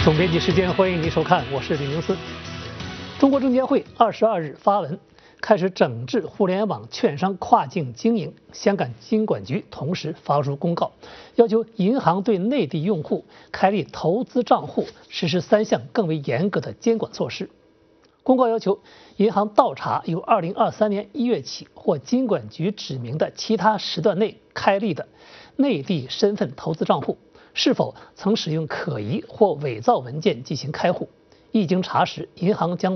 总编辑时间，欢迎您收看，我是李明思。中国证监会22日发文，开始整治互联网券商跨境经营。香港金管局同时发出公告，要求银行对内地用户开立投资账户实施3项更为严格的监管措施。公告要求银行倒查由2023年1月起或金管局指明的其他时段内开立的内地身份投资账户是否曾使用可疑或伪造文件进行开户。一经查实，银行将